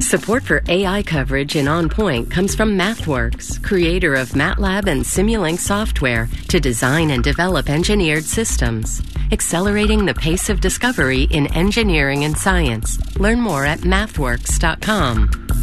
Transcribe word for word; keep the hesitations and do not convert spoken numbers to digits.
Support for A I coverage in On Point comes from MathWorks, creator of MATLAB and Simulink software to design and develop engineered systems, accelerating the pace of discovery in engineering and science. Learn more at mathworks dot com.